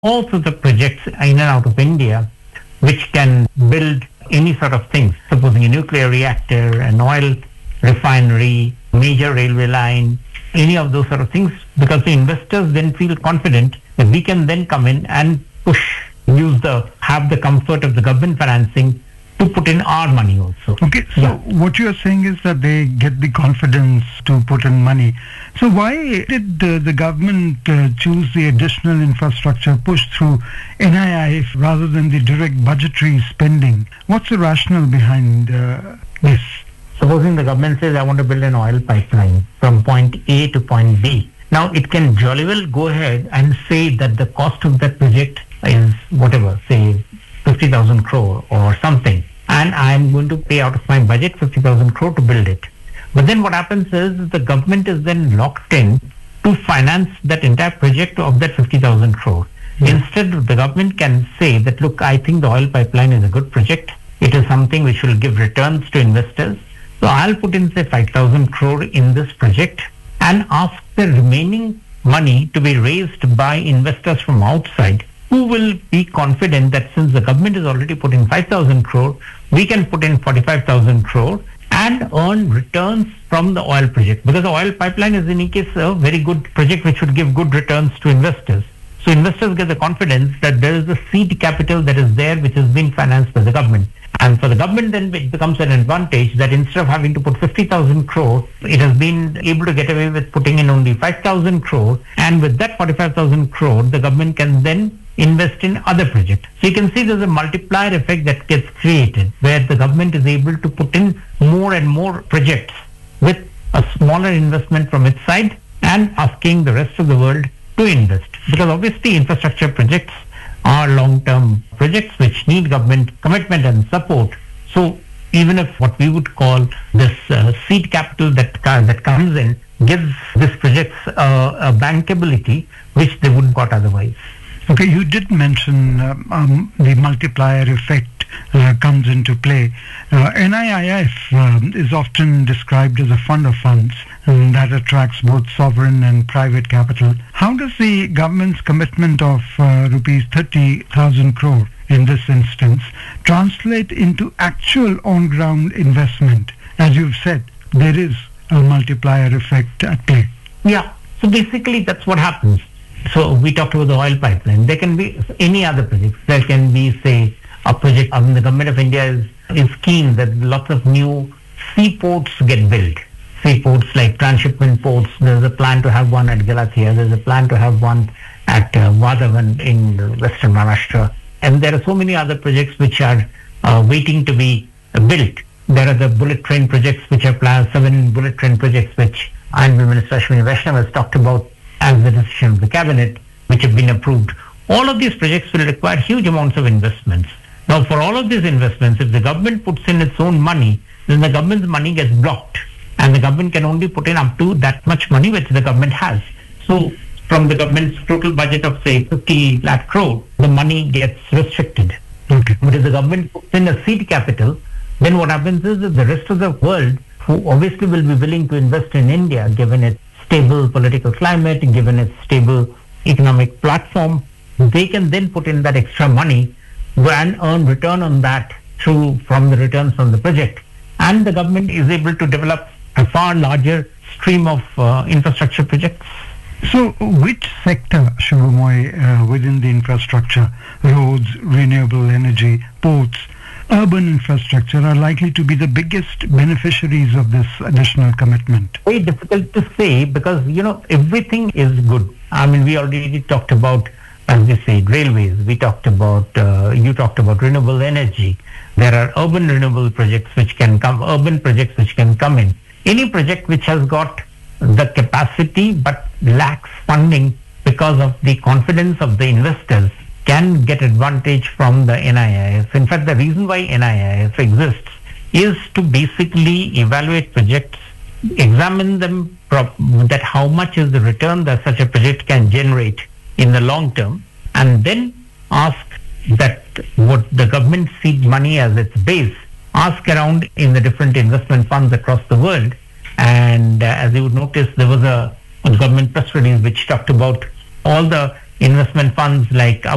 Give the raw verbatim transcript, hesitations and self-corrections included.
all sorts of projects in and out of India which can build any sort of things, supposing a nuclear reactor, an oil refinery, major railway line, any of those sort of things, because the investors then feel confident that we can then come in and push, use the, have the comfort of the government financing to put in our money also. Okay, so Yeah. what you are saying is that they get the confidence to put in money. So why did uh, the government uh, choose the additional infrastructure push through N I I F rather than the direct budgetary spending? What's the rationale behind uh, this? Supposing the government says, I want to build an oil pipeline from point A to point B. Now, it can jolly well go ahead and say that the cost of that project is whatever, say fifty thousand crore or something. And I'm going to pay out of my budget fifty thousand crore to build it. But then what happens is the government is then locked in to finance that entire project of that fifty thousand crore. Instead, the government can say that, look, I think the oil pipeline is a good project. It is something which will give returns to investors. So I'll put in, say, five thousand crore in this project and ask the remaining money to be raised by investors from outside who will be confident that since the government has already put in five thousand crore, we can put in forty-five thousand crore and earn returns from the oil project. Because the oil pipeline is in any case a very good project which would give good returns to investors. So investors get the confidence that there is a seed capital that is there which has been financed by the government. And for the government then it becomes an advantage that instead of having to put fifty thousand crore, it has been able to get away with putting in only five thousand crore. And with that forty-five thousand crore, the government can then invest in other projects. So you can see there's a multiplier effect that gets created where the government is able to put in more and more projects with a smaller investment from its side and asking the rest of the world to invest. Because obviously infrastructure projects are long-term projects which need government commitment and support. So even if what we would call this uh, seed capital that uh, that comes in gives these projects uh, a bankability which they wouldn't got otherwise. Okay, you did mention um, um, the multiplier effect uh, comes into play. Uh, N I I F um, is often described as a fund of funds um, that attracts both sovereign and private capital. How does the government's commitment of uh, rupees thirty thousand crore in this instance translate into actual on-ground investment? As you've said, there is a multiplier effect at play. Yeah, so basically that's what happens. So we talked about the oil pipeline. There can be any other projects. There can be, say, a project. I mean, the government of India is, is keen that lots of new seaports get built. Seaports like transshipment ports. There's a plan to have one at Galathia. There's a plan to have one at uh, Vadhavan in western Maharashtra. And there are so many other projects which are uh, waiting to be uh, built. There are the bullet train projects which are planned, seven bullet train projects which Honorable Minister Ashwini Vaishnav has talked about as the decision of the cabinet, which have been approved. All of these projects will require huge amounts of investments. Now, for all of these investments, if the government puts in its own money, then the government's money gets blocked. And the government can only put in up to that much money which the government has. So, from the government's total budget of, say, fifty lakh crore, the money gets restricted. Okay. But if the government puts in a seed capital, then what happens is that the rest of the world, who obviously will be willing to invest in India, given its stable political climate, given its stable economic platform, they can then put in that extra money and earn return on that through from the returns from the project. And the government is able to develop a far larger stream of uh, infrastructure projects. So which sector, Shubhamoy, uh, within the infrastructure, roads, renewable energy, ports, urban infrastructure are likely to be the biggest beneficiaries of this additional commitment? Very difficult to say because, you know, everything is good. I mean, we already talked about, as we said, railways. We talked about, uh, you talked about renewable energy. There are urban renewable projects which can come, urban projects which can come in. Any project which has got the capacity but lacks funding because of the confidence of the investors can get advantage from the N I I F. In fact, the reason why N I I F exists is to basically evaluate projects, examine them, prop- that how much is the return that such a project can generate in the long term, and then ask that what the government seed money as its base, ask around in the different investment funds across the world. And uh, as you would notice, there was a, a government press release which talked about all the investment funds like